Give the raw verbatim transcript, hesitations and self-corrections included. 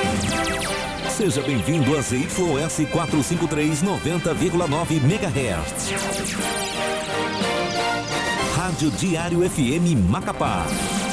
Seja bem-vindo a Z Y S quatrocentos e cinquenta e três, noventa vírgula nove megahertz. Rádio Diário F M Macapá.